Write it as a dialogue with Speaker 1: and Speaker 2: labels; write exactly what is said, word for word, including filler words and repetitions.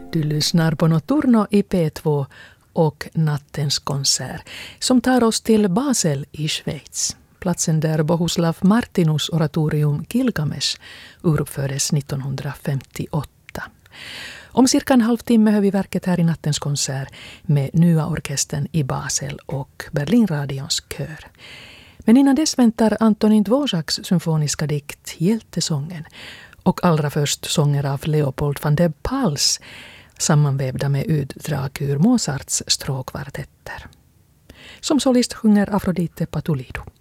Speaker 1: Du lyssnar på Notturno i P två och nattens konsert som tar oss till Basel i Schweiz. Platsen där Bohuslav Martinus oratorium Gilgamesh uppfördes nittonhundrafemtioåtta. Om cirka en halvtimme hör vi verket här i nattens konsert med Nya orkestern i Basel och Berlinradions kör. Men innan dess väntar Antonin Dvořáks symfoniska dikt Hjältesången och allra först sånger av Leopold van der Pals sammanvävda med utdrag ur Mozarts stråkkvartetter. Som solist sjunger Afrodite Patulidu.